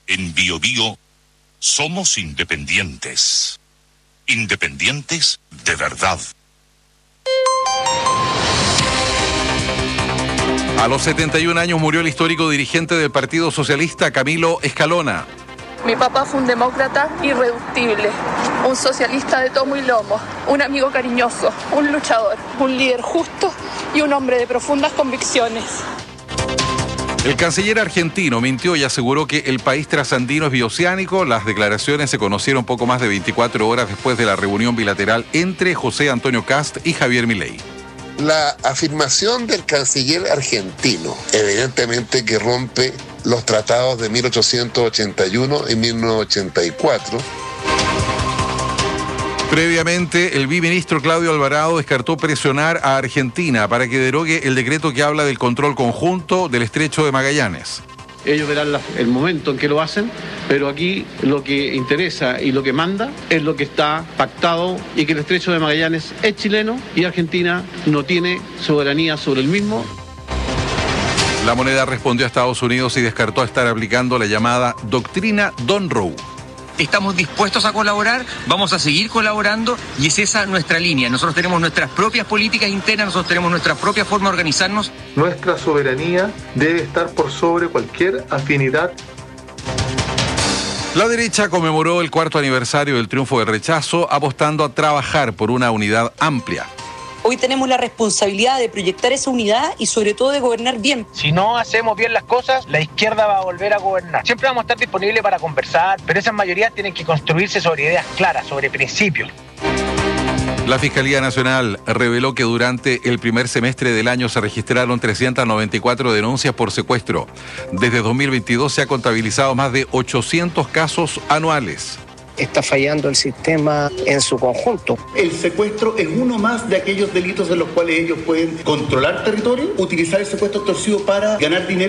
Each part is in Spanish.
En Bio Bio somos independientes. Independientes de verdad. A los 71 años murió el histórico dirigente del Partido Socialista, Camilo Escalona. Mi papá fue un demócrata irreductible, un socialista de tomo y lomo, un amigo cariñoso, un luchador, un líder justo y un hombre de profundas convicciones. El canciller argentino mintió y aseguró que el país trasandino es bioceánico. Las declaraciones se conocieron poco más de 24 horas después de la reunión bilateral entre José Antonio Kast y Javier Milei. La afirmación del canciller argentino, evidentemente que rompe los tratados de 1881 y 1984. Previamente, el biministro Claudio Alvarado descartó presionar a Argentina para que derogue el decreto que habla del control conjunto del Estrecho de Magallanes. Ellos verán el momento en que lo hacen, pero aquí lo que interesa y lo que manda es lo que está pactado y que el Estrecho de Magallanes es chileno y Argentina no tiene soberanía sobre el mismo. La moneda respondió a Estados Unidos y descartó estar aplicando la llamada doctrina Don Roe. Estamos dispuestos a colaborar, vamos a seguir colaborando y es esa nuestra línea. Nosotros tenemos nuestras propias políticas internas, nosotros tenemos nuestra propia forma de organizarnos. Nuestra soberanía debe estar por sobre cualquier afinidad. La derecha conmemoró el 4º aniversario del triunfo del rechazo, apostando a trabajar por una unidad amplia. Hoy tenemos la responsabilidad de proyectar esa unidad y sobre todo de gobernar bien. Si no hacemos bien las cosas, la izquierda va a volver a gobernar. Siempre vamos a estar disponibles para conversar, pero esas mayorías tienen que construirse sobre ideas claras, sobre principios. La Fiscalía Nacional reveló que durante el primer semestre del año se registraron 394 denuncias por secuestro. Desde 2022 se ha contabilizado más de 800 casos anuales. Está fallando el sistema en su conjunto. El secuestro es uno más de aquellos delitos en los cuales ellos pueden controlar territorio, utilizar el secuestro extorsivo para ganar dinero.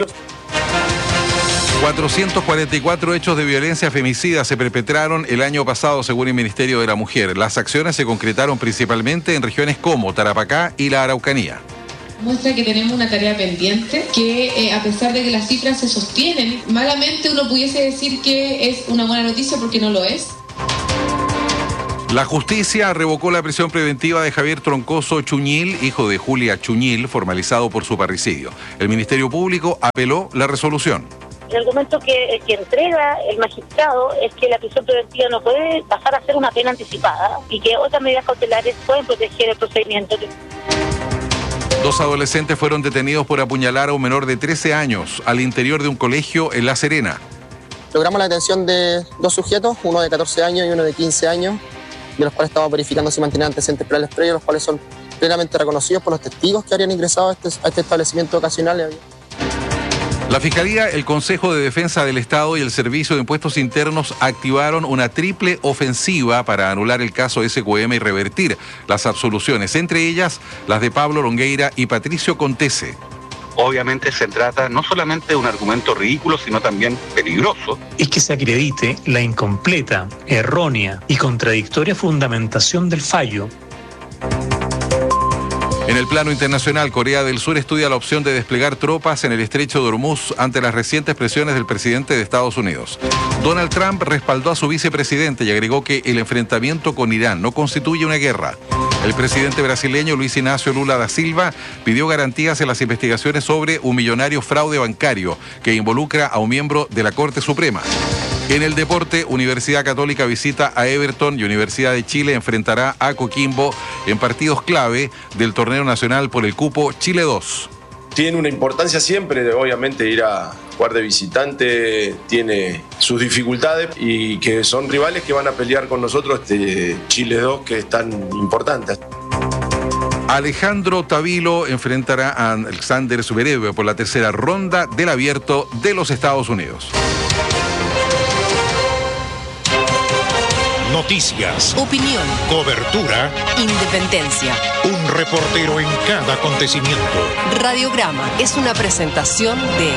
444 hechos de violencia femicida se perpetraron el año pasado, según el Ministerio de la Mujer. Las acciones se concretaron principalmente en regiones como Tarapacá y la Araucanía. Muestra que tenemos una tarea pendiente, que a pesar de que las cifras se sostienen, malamente uno pudiese decir que es una buena noticia porque no lo es. La justicia revocó la prisión preventiva de Javier Troncoso Chuñil, hijo de Julia Chuñil, formalizado por su parricidio. El Ministerio Público apeló la resolución. El argumento que entrega el magistrado es que la prisión preventiva no puede pasar a ser una pena anticipada y que otras medidas cautelares pueden proteger el procedimiento. 2 adolescentes fueron detenidos por apuñalar a un menor de 13 años al interior de un colegio en La Serena. Logramos la detención de 2 sujetos, uno de 14 años y uno de 15 años, de los cuales estamos verificando si mantienen antecedentes penales previos, los cuales son plenamente reconocidos por los testigos que habrían ingresado a este establecimiento ocasional. La Fiscalía, el Consejo de Defensa del Estado y el Servicio de Impuestos Internos activaron una triple ofensiva para anular el caso SQM y revertir las absoluciones, entre ellas las de Pablo Longueira y Patricio Contese. Obviamente se trata no solamente de un argumento ridículo, sino también peligroso. Es que se acredite la incompleta, errónea y contradictoria fundamentación del fallo. En el plano internacional, Corea del Sur estudia la opción de desplegar tropas en el estrecho de Hormuz ante las recientes presiones del presidente de Estados Unidos. Donald Trump respaldó a su vicepresidente y agregó que el enfrentamiento con Irán no constituye una guerra. El presidente brasileño Luis Inácio Lula da Silva pidió garantías en las investigaciones sobre un millonario fraude bancario que involucra a un miembro de la Corte Suprema. En el deporte, Universidad Católica visita a Everton y Universidad de Chile enfrentará a Coquimbo en partidos clave del torneo nacional por el cupo Chile 2. Tiene una importancia siempre, obviamente ir a jugar de visitante tiene sus dificultades y que son rivales que van a pelear con nosotros Chile 2 que es tan importante. Alejandro Tavilo enfrentará a Alexander Zverev por la tercera ronda del Abierto de los Estados Unidos. Noticias, opinión, cobertura, independencia. Un reportero en cada acontecimiento. Radiograma es una presentación de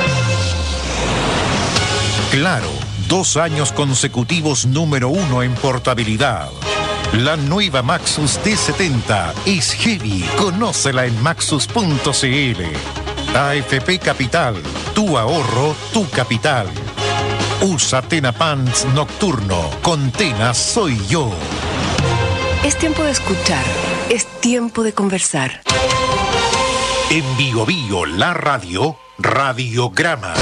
Claro, 2 años consecutivos número 1 en portabilidad. La nueva Maxus D70 es heavy. Conócela en maxus.cl. AFP Capital, tu ahorro, tu capital. Usa Tena Pants Nocturno. Con Tena soy yo. Es tiempo de escuchar. Es tiempo de conversar. En Bio Bio, la radio, Radiograma.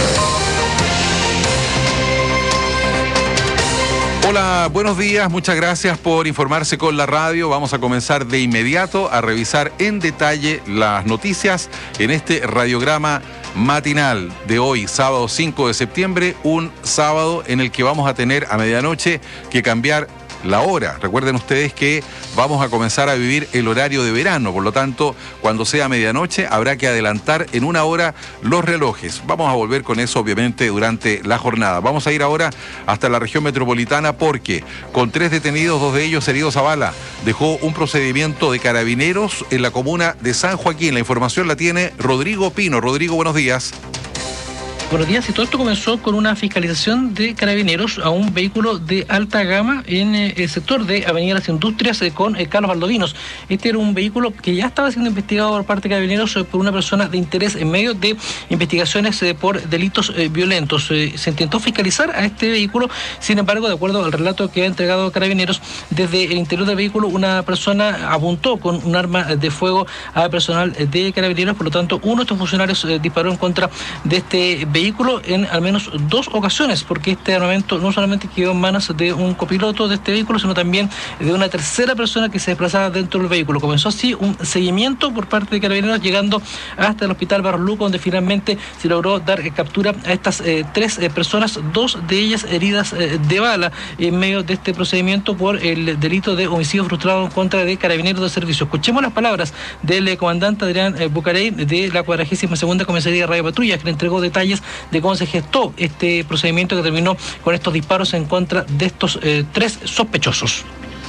Hola, buenos días, muchas gracias por informarse con la radio. Vamos a comenzar de inmediato a revisar en detalle las noticias en este radiograma matinal de hoy, sábado 5 de septiembre, un sábado en el que vamos a tener a medianoche que cambiar la hora. Recuerden ustedes que vamos a comenzar a vivir el horario de verano, por lo tanto, cuando sea medianoche habrá que adelantar en una hora los relojes. Vamos a volver con eso obviamente durante la jornada. Vamos a ir ahora hasta la región metropolitana porque con 3 detenidos, 2 de ellos heridos a bala, dejó un procedimiento de carabineros en la comuna de San Joaquín. La información la tiene Rodrigo Pino. Rodrigo, buenos días. Buenos días, y todo esto comenzó con una fiscalización de carabineros a un vehículo de alta gama en el sector de Avenida Las Industrias con Carlos Valdovinos. Este era un vehículo que ya estaba siendo investigado por parte de carabineros por una persona de interés en medio de investigaciones por delitos violentos. Se intentó fiscalizar a este vehículo, sin embargo, de acuerdo al relato que ha entregado carabineros, desde el interior del vehículo una persona apuntó con un arma de fuego al personal de carabineros. Por lo tanto, uno de estos funcionarios disparó en contra de este vehículo en al menos 2 ocasiones, porque este armamento no solamente quedó en manos de un copiloto de este vehículo, sino también de una tercera persona que se desplazaba dentro del vehículo. Comenzó así un seguimiento por parte de carabineros, llegando hasta el hospital Barros Luco, donde finalmente se logró dar captura a estas 3 personas, 2 de ellas heridas de bala en medio de este procedimiento por el delito de homicidio frustrado en contra de carabineros de servicio. Escuchemos las palabras del comandante Adrián Bucarey de la 42ª Comisaría de Radio Patrulla, que le entregó detalles de cómo se gestó este procedimiento que terminó con estos disparos en contra de estos 3 sospechosos.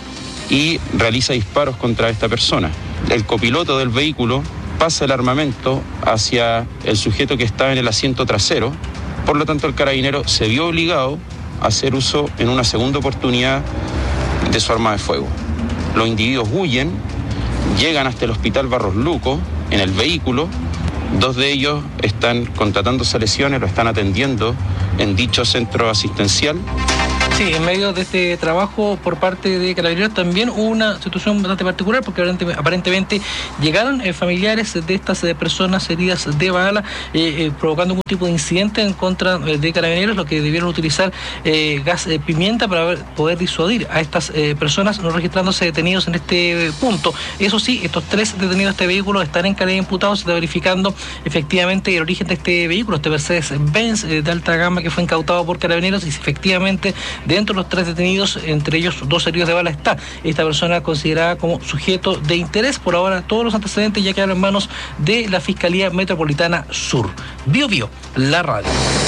Y realiza disparos contra esta persona. El copiloto del vehículo pasa el armamento hacia el sujeto que estaba en el asiento trasero. Por lo tanto, el carabinero se vio obligado a hacer uso en una segunda oportunidad de su arma de fuego. Los individuos huyen, llegan hasta el hospital Barros Luco en el vehículo. 2 de ellos están contratándose lesiones, lo están atendiendo en dicho centro asistencial. Sí, en medio de este trabajo por parte de carabineros también hubo una situación bastante particular, porque aparentemente llegaron familiares de estas personas heridas de bala, provocando algún tipo de incidente en contra de carabineros, lo que debieron utilizar gas pimienta para poder disuadir a estas personas, no registrándose detenidos en este punto. Eso sí, estos 3 detenidos de este vehículo están en calidad de imputados. Se está verificando efectivamente el origen de este vehículo, este Mercedes-Benz de alta gama que fue incautado por carabineros, y si efectivamente dentro de los 3 detenidos, entre ellos 2 heridos de bala, está esta persona considerada como sujeto de interés. Por ahora todos los antecedentes ya quedaron en manos de la Fiscalía Metropolitana Sur. Bio Bio, la radio.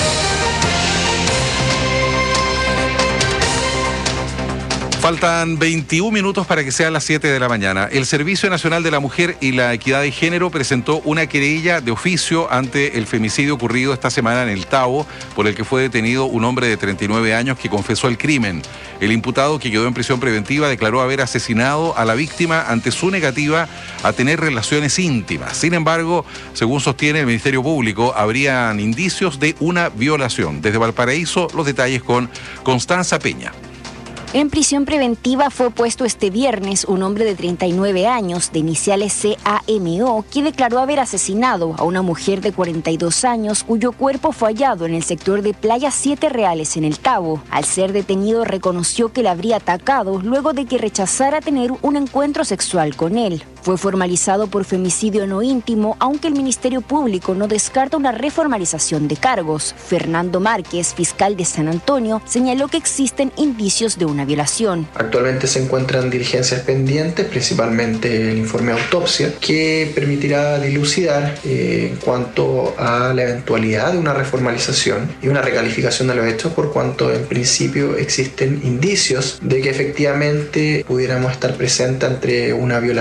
Faltan 21 minutos para que sean las 7 de la mañana. El Servicio Nacional de la Mujer y la Equidad de Género presentó una querella de oficio ante el femicidio ocurrido esta semana en el Tabo, por el que fue detenido un hombre de 39 años que confesó el crimen. El imputado, que quedó en prisión preventiva, declaró haber asesinado a la víctima ante su negativa a tener relaciones íntimas. Sin embargo, según sostiene el Ministerio Público, habrían indicios de una violación. Desde Valparaíso, los detalles con Constanza Peña. En prisión preventiva fue puesto este viernes un hombre de 39 años, de iniciales CAMO, que declaró haber asesinado a una mujer de 42 años, cuyo cuerpo fue hallado en el sector de Playa 7 Reales en el Tabo. Al ser detenido, reconoció que la habría atacado luego de que rechazara tener un encuentro sexual con él. Fue formalizado por femicidio no íntimo, aunque el Ministerio Público no descarta una reformalización de cargos. Fernando Márquez, fiscal de San Antonio, señaló que existen indicios de una violación. Actualmente se encuentran diligencias pendientes, principalmente el informe de autopsia, que permitirá dilucidar en cuanto a la eventualidad de una reformalización y una recalificación de los hechos, por cuanto en principio existen indicios de que efectivamente pudiéramos estar presentes ante una violación con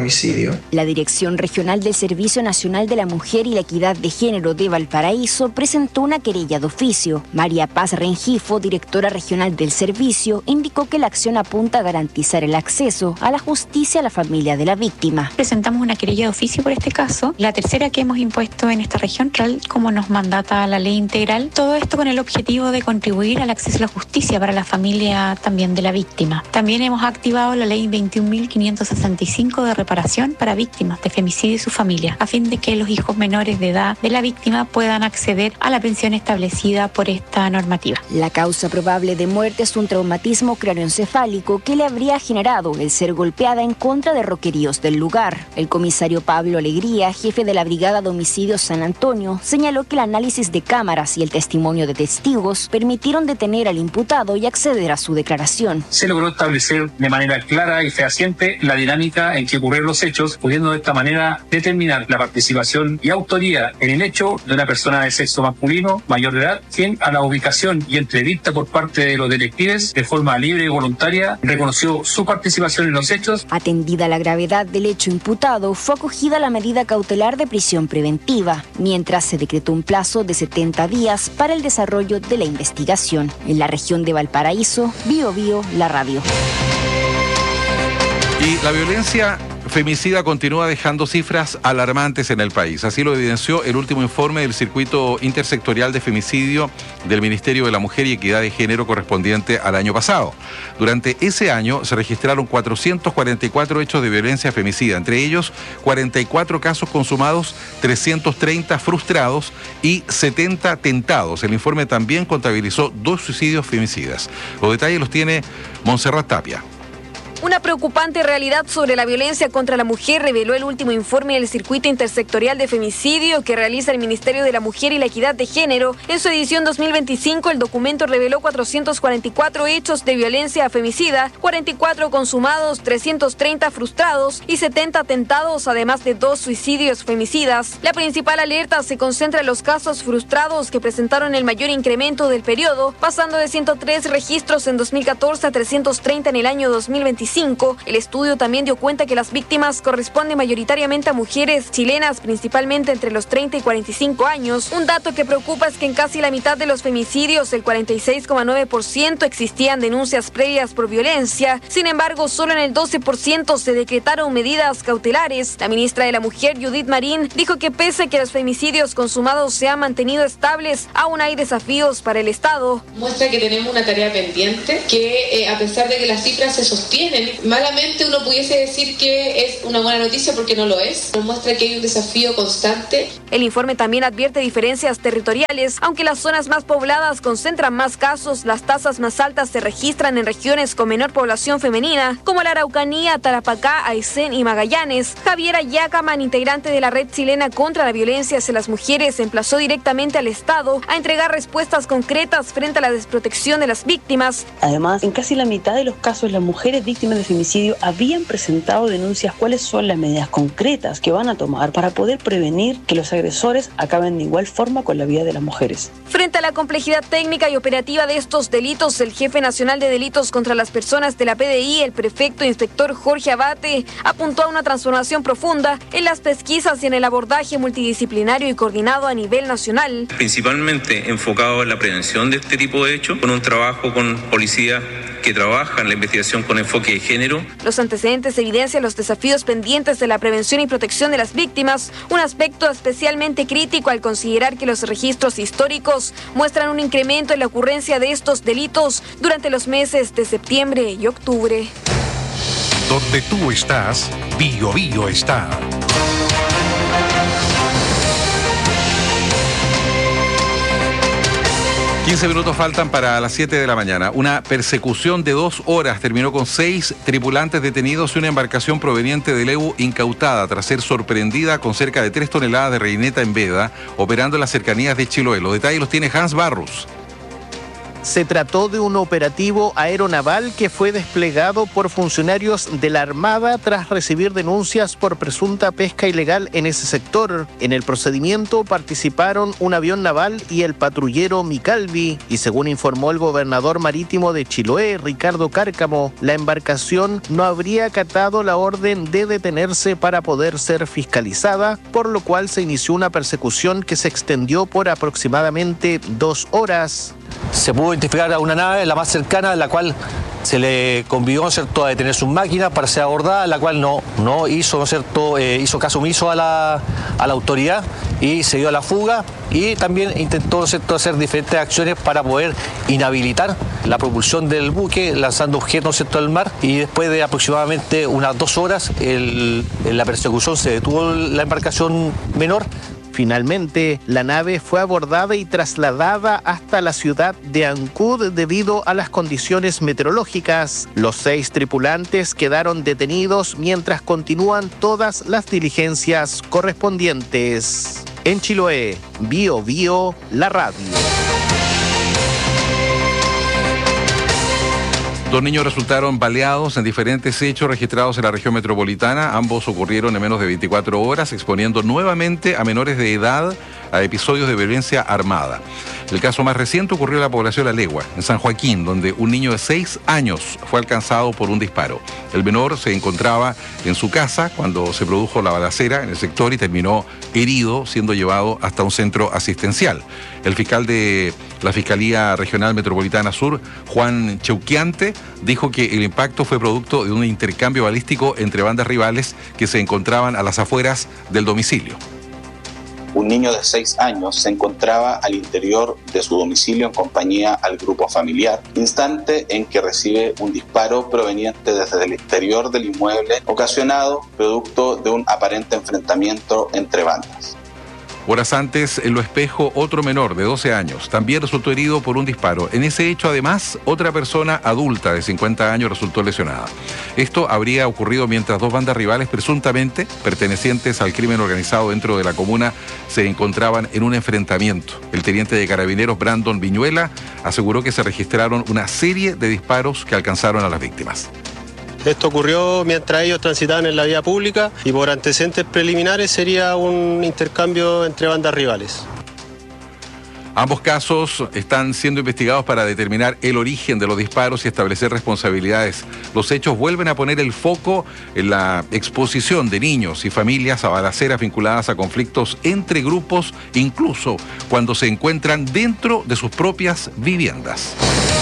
homicidio. La Dirección Regional del Servicio Nacional de la Mujer y la Equidad de Género de Valparaíso presentó una querella de oficio. María Paz Rengifo, directora regional del servicio, indicó que la acción apunta a garantizar el acceso a la justicia a la familia de la víctima. Presentamos una querella de oficio por este caso, la tercera que hemos impuesto en esta región, tal como nos mandata la ley integral. Todo esto con el objetivo de contribuir al acceso a la justicia para la familia también de la víctima. También hemos activado la ley 21.565 de reparación para víctimas de femicidio y su familia, a fin de que los hijos menores de edad de la víctima puedan acceder a la pensión establecida por esta normativa. La causa probable de muerte es un traumatismo cráneoencefálico que le habría generado el ser golpeada en contra de roqueríos del lugar. El comisario Pablo Alegría, jefe de la Brigada de Homicidios San Antonio, señaló que el análisis de cámaras y el testimonio de testigos permitieron detener al imputado y acceder a su declaración. Se logró establecer de manera clara y fehaciente la dinámica en que ocurrieron los hechos, pudiendo de esta manera determinar la participación y autoría en el hecho de una persona de sexo masculino mayor de edad, quien a la ubicación y entrevista por parte de los detectives de forma libre y voluntaria reconoció su participación en los hechos. Atendida la gravedad del hecho imputado, fue acogida la medida cautelar de prisión preventiva, mientras se decretó un plazo de 70 días para el desarrollo de la investigación. En la región de Valparaíso, Biobío, la radio. Y la violencia femicida continúa dejando cifras alarmantes en el país. Así lo evidenció el último informe del Circuito Intersectorial de Femicidio del Ministerio de la Mujer y Equidad de Género correspondiente al año pasado. Durante ese año se registraron 444 hechos de violencia femicida, entre ellos 44 casos consumados, 330 frustrados y 70 tentados. El informe también contabilizó 2 suicidios femicidas. Los detalles los tiene Montserrat Tapia. Una preocupante realidad sobre la violencia contra la mujer reveló el último informe del Circuito Intersectorial de Femicidio que realiza el Ministerio de la Mujer y la Equidad de Género. En su edición 2025, el documento reveló 444 hechos de violencia femicida, 44 consumados, 330 frustrados y 70 atentados, además de 2 suicidios femicidas. La principal alerta se concentra en los casos frustrados que presentaron el mayor incremento del periodo, pasando de 103 registros en 2014 a 330 en el año 2025. El estudio también dio cuenta que las víctimas corresponden mayoritariamente a mujeres chilenas, principalmente entre los 30 y 45 años. Un dato que preocupa es que en casi la mitad de los femicidios, el 46,9%, existían denuncias previas por violencia. Sin embargo, solo en el 12% se decretaron medidas cautelares. La ministra de la Mujer, Judith Marín, dijo que pese a que los femicidios consumados se han mantenido estables, aún hay desafíos para el Estado. Muestra que tenemos una tarea pendiente, que a pesar de que las cifras se sostienen, malamente uno pudiese decir que es una buena noticia porque no lo es. Nos muestra que hay un desafío constante. El informe también advierte diferencias territoriales. Aunque las zonas más pobladas concentran más casos, las tasas más altas se registran en regiones con menor población femenina, como la Araucanía, Tarapacá, Aysén y Magallanes. Javiera Yacaman, integrante de la Red Chilena contra la Violencia hacia las Mujeres, emplazó directamente al Estado a entregar respuestas concretas frente a la desprotección de las víctimas. Además, en casi la mitad de los casos, las mujeres víctimas de femicidio habían presentado denuncias. ¿Cuáles son las medidas concretas que van a tomar para poder prevenir que los agresores acaben de igual forma con la vida de las mujeres? Frente a la complejidad técnica y operativa de estos delitos, el jefe nacional de delitos contra las personas de la PDI, el prefecto inspector Jorge Abate, apuntó a una transformación profunda en las pesquisas y en el abordaje multidisciplinario y coordinado a nivel nacional. Principalmente enfocado en la prevención de este tipo de hechos, con un trabajo con policía que trabaja en la investigación con enfoque de género. Los antecedentes evidencian los desafíos pendientes de la prevención y protección de las víctimas, un aspecto especialmente crítico al considerar que los registros históricos muestran un incremento en la ocurrencia de estos delitos durante los meses de septiembre y octubre. Donde tú estás, Biobío está. 15 minutos faltan para las 7 de la mañana. Una persecución de 2 horas terminó con 6 tripulantes detenidos y una embarcación proveniente del EU incautada tras ser sorprendida con cerca de 3 toneladas de reineta en veda, operando en las cercanías de Chiloé. Los detalles los tiene Hans Barrus. Se trató de un operativo aeronaval que fue desplegado por funcionarios de la Armada tras recibir denuncias por presunta pesca ilegal en ese sector. En el procedimiento participaron un avión naval y el patrullero Micalvi, y según informó el gobernador marítimo de Chiloé, Ricardo Cárcamo, la embarcación no habría acatado la orden de detenerse para poder ser fiscalizada, por lo cual se inició una persecución que se extendió por aproximadamente 2 horas. Se pudo identificar a una nave, la más cercana, la cual se le convidó, ¿no es cierto?, a detener sus máquinas para ser abordada, la cual no hizo, ¿no es cierto?, hizo caso omiso a la autoridad y se dio a la fuga, y también intentó, ¿no es cierto?, hacer diferentes acciones para poder inhabilitar la propulsión del buque, lanzando objetos, ¿no es cierto?, al mar, y después de aproximadamente unas 2 horas en la persecución se detuvo la embarcación menor. Finalmente, la nave fue abordada y trasladada hasta la ciudad de Ancud debido a las condiciones meteorológicas. Los 6 tripulantes quedaron detenidos mientras continúan todas las diligencias correspondientes. En Chiloé, Bio, la radio. 2 niños resultaron baleados en diferentes hechos registrados en la región metropolitana. Ambos ocurrieron en menos de 24 horas, exponiendo nuevamente a menores de edad a episodios de violencia armada. El caso más reciente ocurrió en la población La Legua, en San Joaquín, donde un niño de 6 años fue alcanzado por un disparo. El menor se encontraba en su casa cuando se produjo la balacera en el sector y terminó herido, siendo llevado hasta un centro asistencial. El fiscal de la Fiscalía Regional Metropolitana Sur, Juan Cheuquiante, dijo que el impacto fue producto de un intercambio balístico entre bandas rivales que se encontraban a las afueras del domicilio. Un niño de 6 años se encontraba al interior de su domicilio en compañía al grupo familiar, instante en que recibe un disparo proveniente desde el exterior del inmueble, ocasionado producto de un aparente enfrentamiento entre bandas. Horas antes, en Lo Espejo, otro menor de 12 años también resultó herido por un disparo. En ese hecho, además, otra persona adulta de 50 años resultó lesionada. Esto habría ocurrido mientras 2 bandas rivales presuntamente pertenecientes al crimen organizado dentro de la comuna se encontraban en un enfrentamiento. El teniente de carabineros Brandon Viñuela aseguró que se registraron una serie de disparos que alcanzaron a las víctimas. Esto ocurrió mientras ellos transitaban en la vía pública y por antecedentes preliminares sería un intercambio entre bandas rivales. Ambos casos están siendo investigados para determinar el origen de los disparos y establecer responsabilidades. Los hechos vuelven a poner el foco en la exposición de niños y familias a balaceras vinculadas a conflictos entre grupos, incluso cuando se encuentran dentro de sus propias viviendas.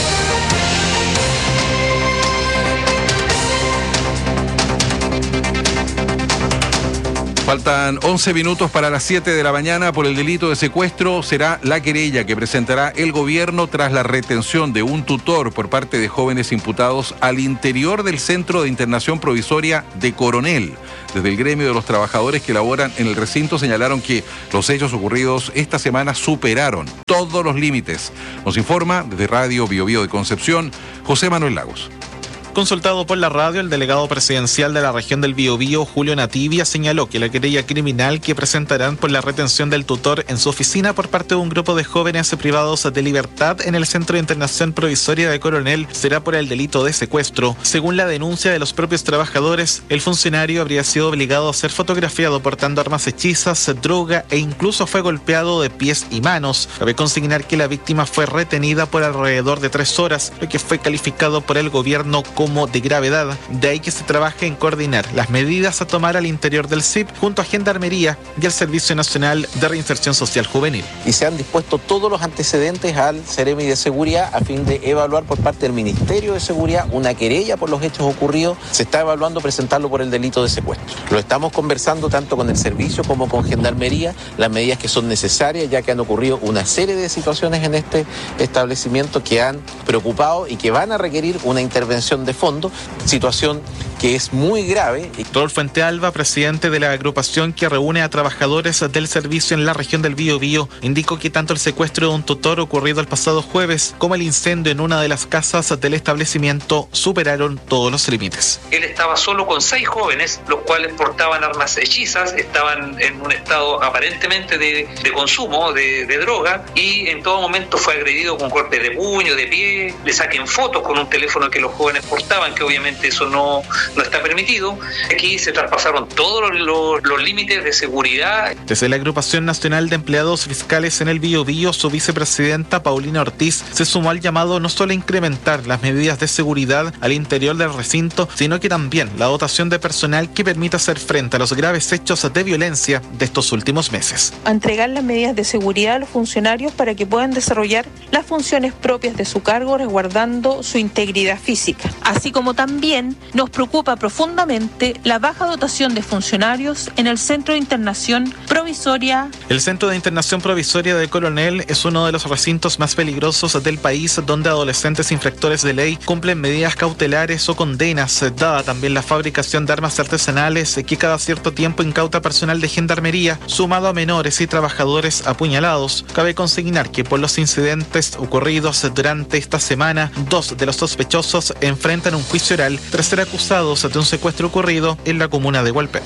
Faltan 11 minutos para las 7 de la mañana. Por el delito de secuestro será la querella que presentará el gobierno tras la retención de un tutor por parte de jóvenes imputados al interior del Centro de Internación Provisoria de Coronel. Desde el gremio de los trabajadores que laboran en el recinto señalaron que los hechos ocurridos esta semana superaron todos los límites. Nos informa desde Radio Bio de Concepción, José Manuel Lagos. Consultado por la radio, el delegado presidencial de la región del Biobío, Julio Nativia, señaló que la querella criminal que presentarán por la retención del tutor en su oficina por parte de un grupo de jóvenes privados de libertad en el Centro de Internación Provisoria de Coronel será por el delito de secuestro. Según la denuncia de los propios trabajadores, el funcionario habría sido obligado a ser fotografiado portando armas hechizas, droga e incluso fue golpeado de pies y manos. Cabe consignar que la víctima fue retenida por alrededor de 3 horas, lo que fue calificado por el gobierno como de gravedad. De ahí que se trabaje en coordinar las medidas a tomar al interior del CIP junto a Gendarmería y el Servicio Nacional de Reinserción Social Juvenil. Y se han dispuesto todos los antecedentes al Ceremi de Seguridad a fin de evaluar por parte del Ministerio de Seguridad una querella por los hechos ocurridos. Se está evaluando presentarlo por el delito de secuestro. Lo estamos conversando tanto con el servicio como con Gendarmería, las medidas que son necesarias, ya que han ocurrido una serie de situaciones en este establecimiento que han preocupado y que van a requerir una intervención de de fondo, situación que es muy grave. Rodolfo Fuente Alba, presidente de la agrupación que reúne a trabajadores del servicio en la región del Biobío, indicó que tanto el secuestro de un tutor ocurrido el pasado jueves como el incendio en una de las casas del establecimiento superaron todos los límites. Él estaba solo con 6 jóvenes, los cuales portaban armas hechizas, estaban en un estado aparentemente de consumo de droga, y en todo momento fue agredido con golpes de puño, de pie, le saquen fotos con un teléfono que los jóvenes portaban, que obviamente eso no está permitido. Aquí se traspasaron todos los límites de seguridad. Desde la Agrupación Nacional de Empleados Fiscales en el Biobío, su vicepresidenta Paulina Ortiz se sumó al llamado no solo a incrementar las medidas de seguridad al interior del recinto, sino que también la dotación de personal que permita hacer frente a los graves hechos de violencia de estos últimos meses. A entregar las medidas de seguridad a los funcionarios para que puedan desarrollar las funciones propias de su cargo, resguardando su integridad física. Así como también nos preocupa profundamente la baja dotación de funcionarios en el Centro de Internación Provisoria. El Centro de Internación Provisoria de Coronel es uno de los recintos más peligrosos del país, donde adolescentes infractores de ley cumplen medidas cautelares o condenas, dada también la fabricación de armas artesanales que cada cierto tiempo incauta personal de gendarmería, sumado a menores y trabajadores apuñalados. Cabe consignar que por los incidentes ocurridos durante esta semana, 2 de los sospechosos enfrentan un juicio oral tras ser acusados de un secuestro ocurrido en la comuna de Hualpén.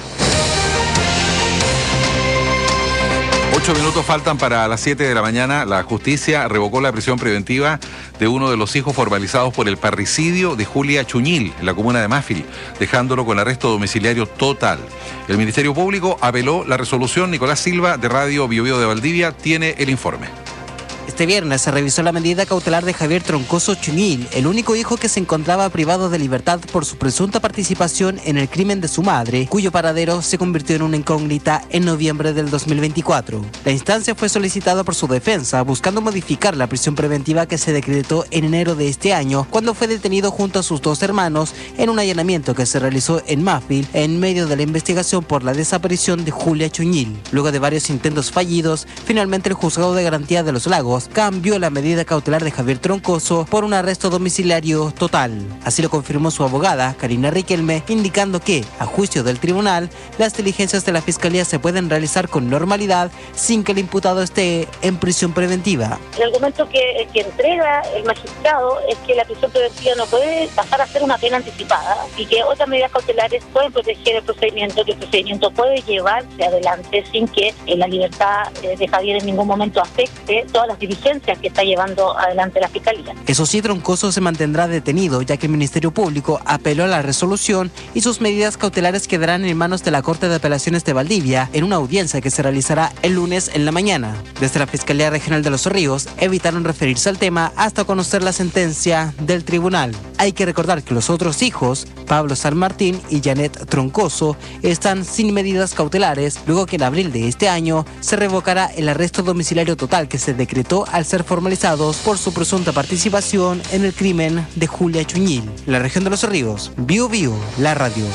8 minutos faltan para las 7 de la mañana. La justicia revocó la prisión preventiva de uno de los hijos formalizados por el parricidio de Julia Chuñil en la comuna de Mafil, dejándolo con arresto domiciliario total. El Ministerio Público apeló la resolución. Nicolás Silva, de Radio Biobío de Valdivia, tiene el informe. Este viernes se revisó la medida cautelar de Javier Troncoso Chuñil, el único hijo que se encontraba privado de libertad por su presunta participación en el crimen de su madre, cuyo paradero se convirtió en una incógnita en noviembre del 2024. La instancia fue solicitada por su defensa, buscando modificar la prisión preventiva que se decretó en enero de este año, cuando fue detenido junto a sus 2 hermanos en un allanamiento que se realizó en Mafil en medio de la investigación por la desaparición de Julia Chuñil. Luego de varios intentos fallidos, finalmente el Juzgado de Garantía de los Lagos cambió la medida cautelar de Javier Troncoso por un arresto domiciliario total. Así lo confirmó su abogada, Karina Riquelme, indicando que, a juicio del tribunal, las diligencias de la Fiscalía se pueden realizar con normalidad sin que el imputado esté en prisión preventiva. El argumento que entrega el magistrado es que la prisión preventiva no puede pasar a ser una pena anticipada y que otras medidas cautelares pueden proteger el procedimiento, que el procedimiento puede llevarse adelante sin que la libertad de Javier en ningún momento afecte todas las diligencias que está llevando adelante la Fiscalía. Eso sí, Troncoso se mantendrá detenido, ya que el Ministerio Público apeló a la resolución y sus medidas cautelares quedarán en manos de la Corte de Apelaciones de Valdivia en una audiencia que se realizará el lunes en la mañana. Desde la Fiscalía Regional de Los Ríos evitaron referirse al tema hasta conocer la sentencia del tribunal. Hay que recordar que los otros hijos, Pablo San Martín y Janet Troncoso, están sin medidas cautelares, luego que en abril de este año se revocará el arresto domiciliario total que se decretó al ser formalizados por su presunta participación en el crimen de Julia Chuñil. La región de Los Ríos, Biobío, la radio.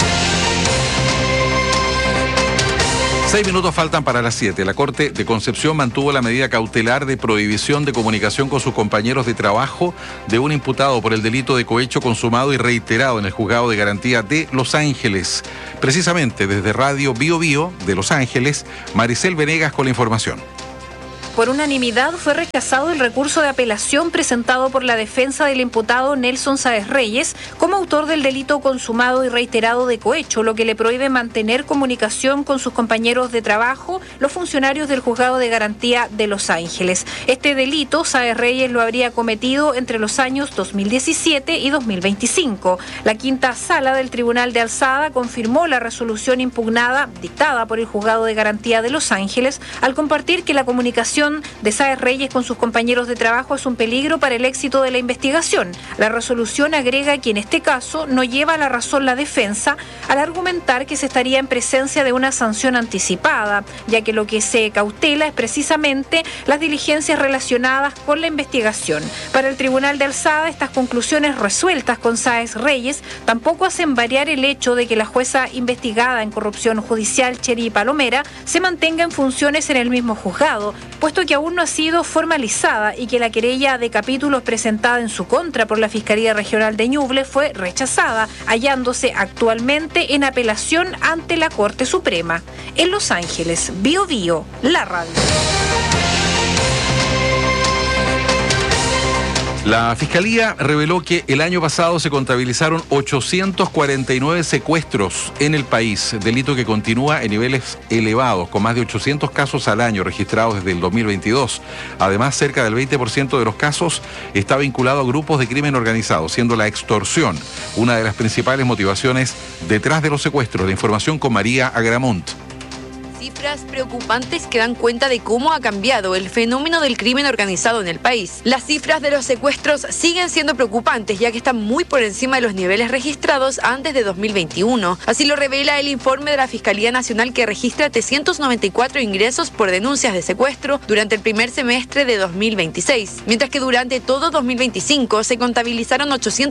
6 minutos faltan para las 7. La Corte de Concepción mantuvo la medida cautelar de prohibición de comunicación con sus compañeros de trabajo de un imputado por el delito de cohecho consumado y reiterado en el Juzgado de Garantía de Los Ángeles. Precisamente desde Radio Biobío de Los Ángeles, Maricel Venegas con la información. Por unanimidad fue rechazado el recurso de apelación presentado por la defensa del imputado Nelson Sáez Reyes como autor del delito consumado y reiterado de cohecho, lo que le prohíbe mantener comunicación con sus compañeros de trabajo, los funcionarios del Juzgado de Garantía de Los Ángeles. Este delito Sáez Reyes lo habría cometido entre los años 2017 y 2025. La quinta sala del Tribunal de Alzada confirmó la resolución impugnada dictada por el Juzgado de Garantía de Los Ángeles al compartir que la comunicación de Sáez Reyes con sus compañeros de trabajo es un peligro para el éxito de la investigación. La resolución agrega que en este caso no lleva a la razón la defensa al argumentar que se estaría en presencia de una sanción anticipada, ya que lo que se cautela es precisamente las diligencias relacionadas con la investigación. Para el Tribunal de Alzada, estas conclusiones resueltas con Sáez Reyes tampoco hacen variar el hecho de que la jueza investigada en corrupción judicial, Cheri Palomera, se mantenga en funciones en el mismo juzgado, puesto puesto que aún no ha sido formalizada y que la querella de capítulos presentada en su contra por la Fiscalía Regional de Ñuble fue rechazada, hallándose actualmente en apelación ante la Corte Suprema. En Los Ángeles, Bio Bio, la radio. La Fiscalía reveló que el año pasado se contabilizaron 849 secuestros en el país, delito que continúa en niveles elevados, con más de 800 casos al año registrados desde el 2022. Además, cerca del 20% de los casos está vinculado a grupos de crimen organizado, siendo la extorsión una de las principales motivaciones detrás de los secuestros. La información con María Agramont. Cifras preocupantes que dan cuenta de cómo ha cambiado el fenómeno del crimen organizado en el país. Las cifras de los secuestros siguen siendo preocupantes, ya que están muy por encima de los niveles registrados antes de 2021. Así lo revela el informe de la Fiscalía Nacional, que registra 394 ingresos por denuncias de secuestro durante el primer semestre de 2026, mientras que durante todo 2025 se contabilizaron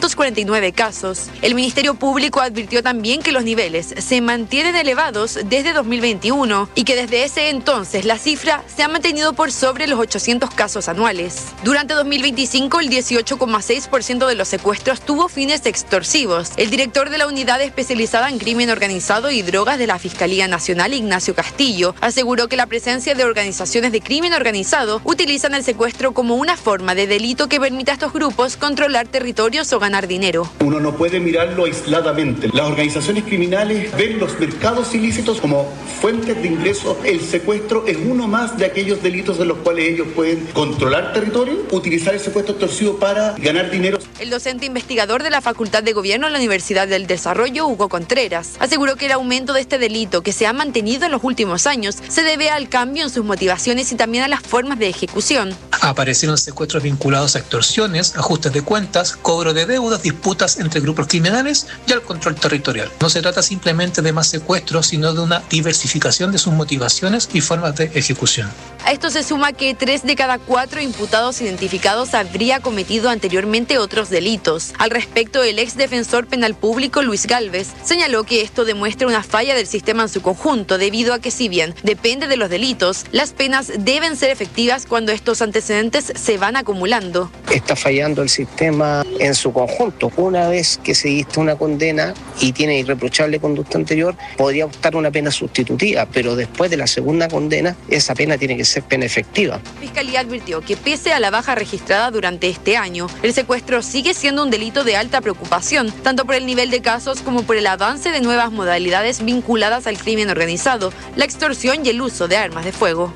849 casos. El Ministerio Público advirtió también que los niveles se mantienen elevados desde 2021 y que desde ese entonces la cifra se ha mantenido por sobre los 800 casos anuales. Durante 2025, el 18,6% de los secuestros tuvo fines extorsivos. El director de la Unidad Especializada en Crimen Organizado y Drogas de la Fiscalía Nacional, Ignacio Castillo, aseguró que la presencia de organizaciones de crimen organizado utilizan el secuestro como una forma de delito que permite a estos grupos controlar territorios o ganar dinero. Uno no puede mirarlo aisladamente. Las organizaciones criminales ven los mercados ilícitos como fuentes de ingreso. El secuestro es uno más de aquellos delitos en los cuales ellos pueden controlar territorio, utilizar el secuestro extorsivo para ganar dinero. El docente investigador de la Facultad de Gobierno en la Universidad del Desarrollo, Hugo Contreras, aseguró que el aumento de este delito, que se ha mantenido en los últimos años, se debe al cambio en sus motivaciones y también a las formas de ejecución. Aparecieron secuestros vinculados a extorsiones, ajustes de cuentas, cobro de deudas, disputas entre grupos criminales y al control territorial. No se trata simplemente de más secuestros, sino de una diversificación de sus motivaciones y formas de ejecución. A esto se suma que 3 de cada 4 imputados identificados habría cometido anteriormente otros delitos. Al respecto, el ex defensor penal público Luis Gálvez señaló que esto demuestra una falla del sistema en su conjunto, debido a que, si bien depende de los delitos, las penas deben ser efectivas cuando estos antecedentes se van acumulando. Está fallando el sistema en su conjunto. Una vez que se dicta una condena y tiene irreprochable conducta anterior, podría optar una pena sustitutiva, pero después de la segunda condena, esa pena tiene que ser pena efectiva. La Fiscalía advirtió que pese a la baja registrada durante este año, el secuestro sigue siendo un delito de alta preocupación, tanto por el nivel de casos como por el avance de nuevas modalidades vinculadas al crimen organizado, la extorsión y el uso de armas de fuego.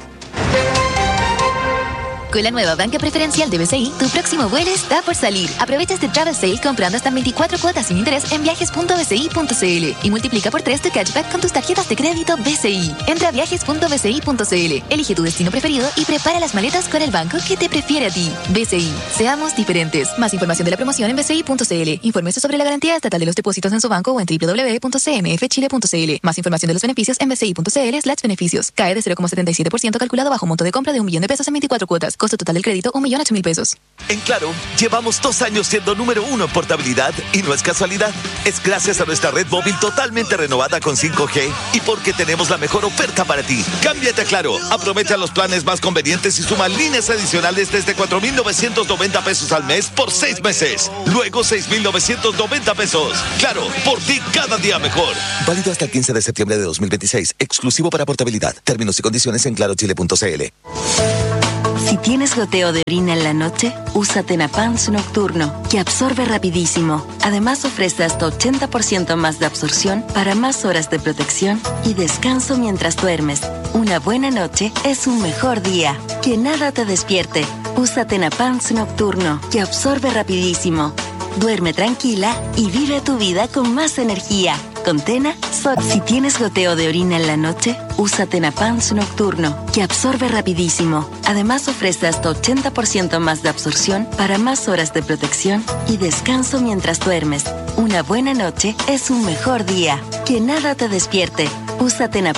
Con la nueva banca preferencial de BCI, tu próximo vuelo está por salir. Aprovecha este Travel Sale comprando hasta 24 cuotas sin interés en viajes.bci.cl y multiplica por 3 tu cashback con tus tarjetas de crédito BCI. Entra a viajes.bci.cl, elige tu destino preferido y prepara las maletas con el banco que te prefiere a ti. BCI, seamos diferentes. Más información de la promoción en bci.cl. Infórmese sobre la garantía estatal de los depósitos en su banco o en www.cmfchile.cl. Más información de los beneficios en bci.cl/beneficios. Cae de 0,77% calculado bajo monto de compra de $1.000.000 en 24 cuotas. Costo total del crédito, $1.008.000. En Claro, llevamos 2 años siendo número 1 en portabilidad y no es casualidad. Es gracias a nuestra red móvil totalmente renovada con 5G y porque tenemos la mejor oferta para ti. Cámbiate a Claro, aprovecha los planes más convenientes y suma líneas adicionales desde $4,990 al mes por 6 meses. Luego $6,990. Claro, por ti cada día mejor. Válido hasta el 15 de septiembre de 2026. Exclusivo para portabilidad. Términos y condiciones en clarochile.cl. Si tienes goteo de orina en la noche, usa Tenapans Nocturno, que absorbe rapidísimo. Además, ofrece hasta 80% más de absorción para más horas de protección y descanso mientras duermes. Una buena noche es un mejor día. Que nada te despierte. Usa Tenapans Nocturno, que absorbe rapidísimo. Duerme tranquila y vive tu vida con más energía. Con Tena, si tienes goteo de orina en la noche, usa Tenapans Nocturno, que absorbe rapidísimo. Además, ofrece hasta 80% más de absorción para más horas de protección y descanso mientras duermes. Una buena noche es un mejor día. Que nada te despierte. Usa Tenapans.